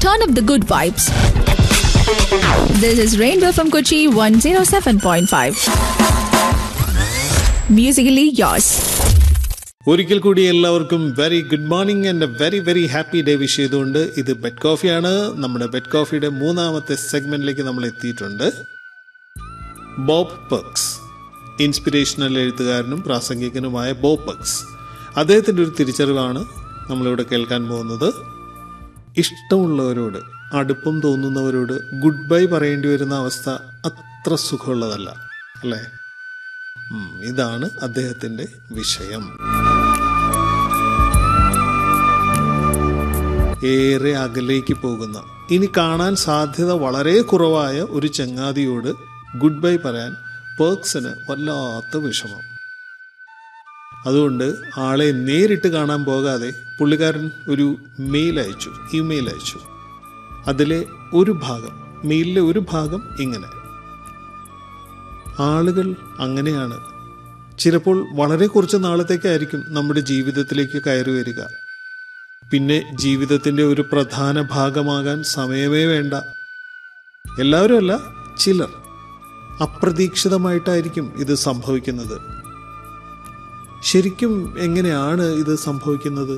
turn up the good vibes. This is Rainbow from Kochi 107.5. Musically yours. ഒരിക്കൽ കൂടി എല്ലാവർക്കും very good morning and very very happy day wish ചെയ്തുകൊണ്ട് ഇത് bed കോഫിയാണ്. നമ്മുടെ bed കോഫിയുടെ മൂന്നാമത്തെ സെഗ്മെന്റിലേക്ക് നമ്മൾ എത്തിയിട്ടുണ്ട്. ബോബ് പെർക്സ്, ഇൻസ്പിരേഷണൽ എഴുത്തുകാരനും പ്രാസംഗികനുമായ ബോബ് പെർക്സ്, അദ്ദേഹത്തിൻ്റെ ഒരു തിരിച്ചറിവാണ് നമ്മളിവിടെ കേൾക്കാൻ പോകുന്നത്. ഇഷ്ടമുള്ളവരോട്, അടുപ്പം തോന്നുന്നവരോട് ഗുഡ് ബൈ പറയേണ്ടി വരുന്ന അവസ്ഥ അത്ര സുഖമുള്ളതല്ല അല്ലേ? ഇതാണ് അദ്ദേഹത്തിൻ്റെ വിഷയം. ഏറെ അകലേക്ക് പോകുന്ന, ഇനി കാണാൻ സാധ്യത വളരെ കുറവായ ഒരു ചങ്ങാതിയോട് ഗുഡ് ബൈ പറയാൻ പെർക്സിന് വല്ലാത്ത വിഷമം. അതുകൊണ്ട് ആളെ നേരിട്ട് കാണാൻ പോകാതെ പുള്ളിക്കാരൻ ഒരു ഇമെയിൽ അയച്ചു. അതിലെ മെയിലിലെ ഒരു ഭാഗം ഇങ്ങനെ: ആളുകൾ അങ്ങനെയാണ്, ചിലപ്പോൾ വളരെ കുറച്ച് നാളത്തേക്കായിരിക്കും നമ്മുടെ ജീവിതത്തിലേക്ക് കയറി വരിക. പിന്നെ ജീവിതത്തിൻ്റെ ഒരു പ്രധാന ഭാഗമാകാൻ സമയമേ വേണ്ട. എല്ലാവരും അല്ല, ചിലർ. അപ്രതീക്ഷിതമായിട്ടായിരിക്കും ഇത് സംഭവിക്കുന്നത്. ശരിക്കും എങ്ങനെയാണ് ഇത് സംഭവിക്കുന്നത്?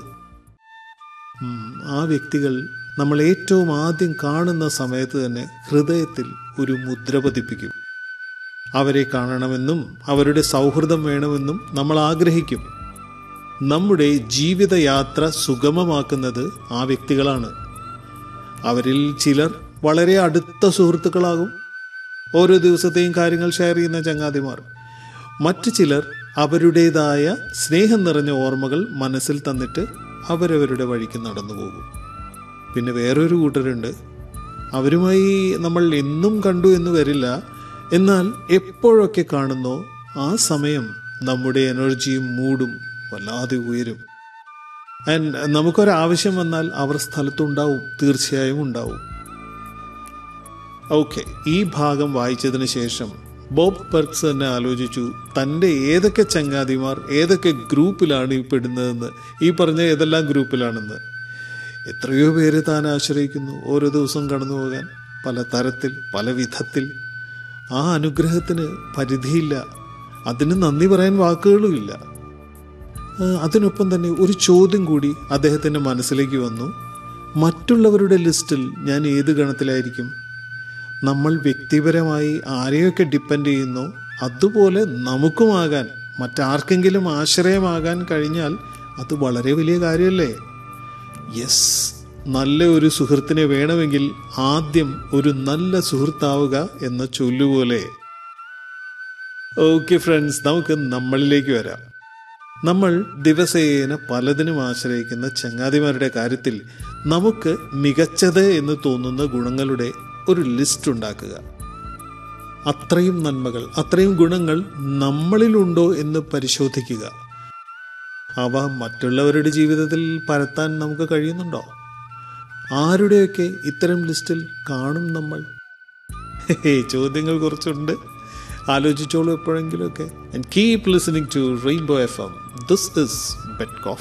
ആ വ്യക്തികൾ നമ്മൾ ഏറ്റവും ആദ്യം കാണുന്ന സമയത്ത് തന്നെ ഹൃദയത്തിൽ ഒരു മുദ്ര പതിപ്പിക്കും. അവരെ കാണണമെന്നും അവരുടെ സൗഹൃദം വേണമെന്നും നമ്മൾ ആഗ്രഹിക്കും. നമ്മുടെ ജീവിതയാത്ര സുഗമമാക്കുന്നത് ആ വ്യക്തികളാണ്. അവരിൽ ചിലർ വളരെ അടുത്ത സുഹൃത്തുക്കളാകും, ഓരോ ദിവസത്തെയും കാര്യങ്ങൾ ഷെയർ ചെയ്യുന്ന ചങ്ങാതിമാർ. മറ്റു ചിലർ അവരുടേതായ സ്നേഹം നിറഞ്ഞ ഓർമ്മകൾ മനസ്സിൽ തന്നിട്ട് അവരവരുടെ വഴിക്ക് നടന്നു പോകും. പിന്നെ വേറൊരു കൂട്ടരുണ്ട്, അവരുമായി നമ്മൾ എന്നും കണ്ടു എന്ന് വരില്ല, എന്നാൽ എപ്പോഴൊക്കെ കാണുന്നോ ആ സമയം നമ്മുടെ എനർജിയും മൂഡും വല്ലാതെ ഉയരും. ആൻഡ് നമുക്കൊരാവശ്യം വന്നാൽ അവർ സ്ഥലത്തുണ്ടാവും, തീർച്ചയായും ഉണ്ടാവും. ഓക്കെ, ഈ ഭാഗം വായിച്ചതിന് ശേഷം ബോബ് പെർക്സ് തന്നെ ആലോചിച്ചു, തൻ്റെ ഏതൊക്കെ ചങ്ങാതിമാർ ഏതൊക്കെ ഗ്രൂപ്പിലാണ് ഈ പെടുന്നതെന്ന്, ഈ പറഞ്ഞ ഏതെല്ലാം ഗ്രൂപ്പിലാണെന്ന്. എത്രയോ പേര് താൻ ആശ്രയിക്കുന്നു ഓരോ ദിവസം കടന്നു പോകാൻ, പല തരത്തിൽ പല വിധത്തിൽ. ആ അനുഗ്രഹത്തിന് പരിധിയില്ല, അതിന് നന്ദി പറയാൻ വാക്കുകളുമില്ല. അതിനൊപ്പം തന്നെ ഒരു ചോദ്യം കൂടി അദ്ദേഹത്തിൻ്റെ മനസ്സിലേക്ക് വന്നു: മറ്റുള്ളവരുടെ ലിസ്റ്റിൽ ഞാൻ ഏത് ഗണത്തിലായിരിക്കും? നമ്മൾ വ്യക്തിപരമായി ആരെയൊക്കെ ഡിപ്പെൻഡ് ചെയ്യുന്നോ അതുപോലെ നമുക്കുമാകാൻ, മറ്റാർക്കെങ്കിലും ആശ്രയമാകാൻ കഴിഞ്ഞാൽ അത് വളരെ വലിയ കാര്യമല്ലേ? യെസ്, നല്ല ഒരു സുഹൃത്തിനെ വേണമെങ്കിൽ ആദ്യം ഒരു നല്ല സുഹൃത്താവുക എന്ന ചൊല്ലുപോലെ. ഓക്കെ ഫ്രണ്ട്സ്, നമുക്ക് നമ്മളിലേക്ക് വരാം. നമ്മൾ ദിവസേന പലതിനും ആശ്രയിക്കുന്ന ചങ്ങാതിമാരുടെ കാര്യത്തിൽ നമുക്ക് മികച്ചത് എന്ന് തോന്നുന്ന ഗുണങ്ങളുടെ ഒരു ലിസ്റ്റ് ഉണ്ടാക്കുക. അത്രയും നന്മകൾ, അത്രയും ഗുണങ്ങൾ നമ്മളിലുണ്ടോ എന്ന് പരിശോധിക്കുക. അവ മറ്റുള്ളവരുടെ ജീവിതത്തിൽ പരത്താൻ നമുക്ക് കഴിയുന്നുണ്ടോ? ആരുടെയൊക്കെ ഇത്തരം ലിസ്റ്റിൽ കാണും നമ്മൾ? ചോദ്യങ്ങൾ കുറച്ചുണ്ട്, ആലോചിച്ചോളൂ എപ്പോഴെങ്കിലുമൊക്കെ. And keep listening to rainbow FM. This is Bed Coffee.